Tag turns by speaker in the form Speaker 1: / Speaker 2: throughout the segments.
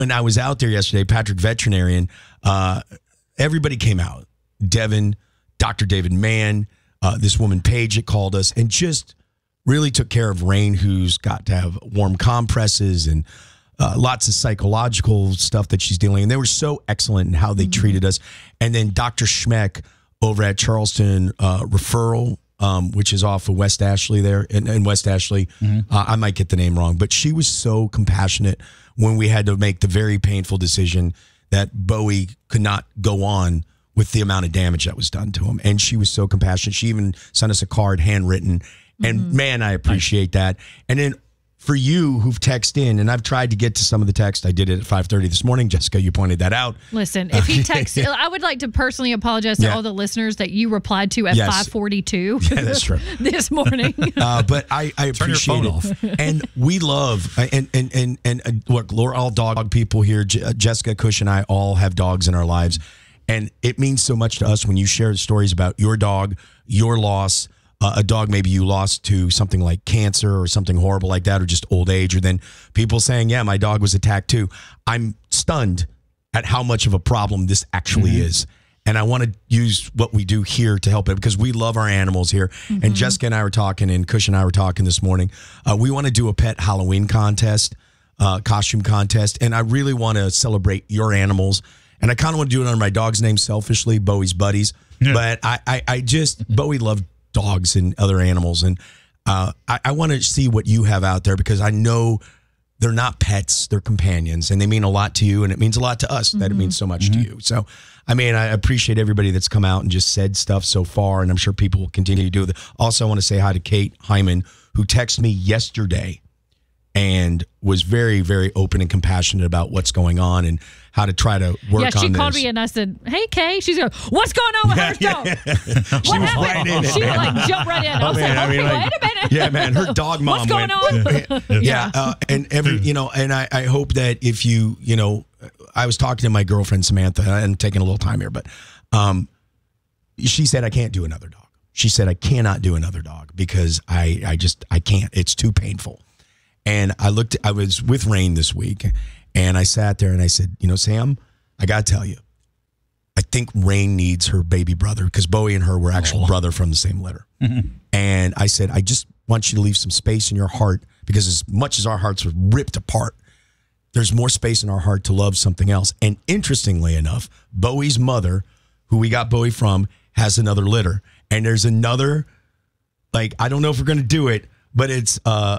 Speaker 1: when I was out there yesterday, Patrick Veterinarian, everybody came out. Devin, Dr. David Mann, this woman Paige that called us and just really took care of Rain, who's got to have warm compresses and lots of psychological stuff that she's dealing. And they were so excellent in how they treated us. And then Dr. Schmeck over at Charleston Referral, which is off of West Ashley there in West Ashley. I might get the name wrong, but she was so compassionate when we had to make the very painful decision that Bowie could not go on with the amount of damage that was done to him. And she was so compassionate. She even sent us a card handwritten. And man, I appreciate that. And then for you who've texted in, and I've tried to get to some of the text. I did it at 5:30 this morning. Jessica, you pointed that out.
Speaker 2: Listen, if you text, I would like to personally apologize to all the listeners that you replied to at 5:42.
Speaker 1: Yeah, that's true.
Speaker 2: This morning.
Speaker 1: But I appreciate it.
Speaker 3: Off.
Speaker 1: And we love, and look, we're all dog people here. Jessica, Cush, and I all have dogs in our lives. And it means so much to us when you share stories about your dog, your loss, a dog maybe you lost to something like cancer or something horrible like that, or just old age, or then people saying, yeah, my dog was attacked too. I'm stunned at how much of a problem this actually is. And I want to use what we do here to help it because we love our animals here. And Jessica and I were talking, and Cush and I were talking this morning. We want to do a pet Halloween contest, costume contest, and I really want to celebrate your animals. And I kind of want to do it under my dog's name selfishly, Bowie's Buddies. But I just, Bowie loved dogs and other animals. And I want to see what you have out there because I know they're not pets, they're companions, and they mean a lot to you, and it means a lot to us that it means so much to you. So, I mean, I appreciate everybody that's come out and just said stuff so far, and I'm sure people will continue to do it. Also, I want to say hi to Kate Hyman, who texted me yesterday and was very, very open and compassionate about what's going on and how to try to work on this.
Speaker 2: Yeah, she called me and I said, hey, Kay. She's going, what's going on with her dog? What happened?
Speaker 1: Right in
Speaker 2: she like jumped right in. I was like, wait a minute.
Speaker 1: Yeah, man, her dog mom
Speaker 2: what's going on?
Speaker 1: And every, and I hope that if you, I was talking to my girlfriend, Samantha, and I'm taking a little time here, but she said, I can't do another dog. She said, I cannot do another dog because I can't. It's too painful. And I was with Rain this week, and I sat there and I said, Sam, I got to tell you, I think Rain needs her baby brother because Bowie and her were actual brother from the same litter. And I said, I just want you to leave some space in your heart because as much as our hearts were ripped apart, there's more space in our heart to love something else. And interestingly enough, Bowie's mother, who we got Bowie from, has another litter. And there's another, I don't know if we're going to do it, but it's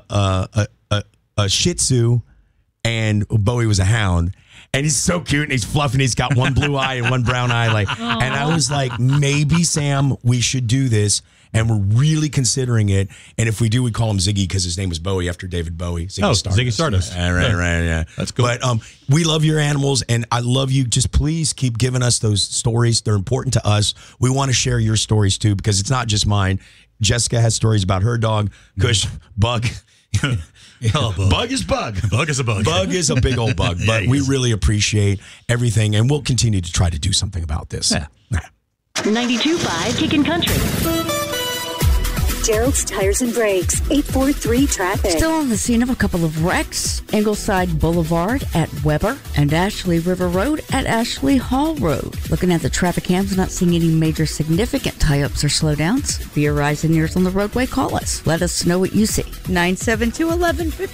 Speaker 1: a Shih Tzu, and Bowie was a hound, and he's so cute, and he's fluffy, and he's got one blue eye and one brown eye, and I was like, maybe Sam, we should do this, and we're really considering it, and if we do, we call him Ziggy because his name was Bowie after David Bowie.
Speaker 3: Ziggy Stardust.
Speaker 1: Right, yeah.
Speaker 3: That's cool.
Speaker 1: But we love your animals, and I love you. Just please keep giving us those stories. They're important to us. We want to share your stories too because it's not just mine. Jessica has stories about her dog, Cush, Bug. Bug is Bug.
Speaker 3: Bug is a bug.
Speaker 1: Bug is a big old bug. But we really appreciate everything, and we'll continue to try to do something about this.
Speaker 3: Yeah.
Speaker 4: 92.5 Kickin' Country.
Speaker 5: Gerald's Tires and Brakes, 843 traffic.
Speaker 6: Still on the scene of a couple of wrecks. Ingleside Boulevard at Weber and Ashley River Road at Ashley Hall Road. Looking at the traffic cams, not seeing any major significant tie-ups or slowdowns. If you're eyes and ears on the roadway, call us. Let us know what you see. 972-1150.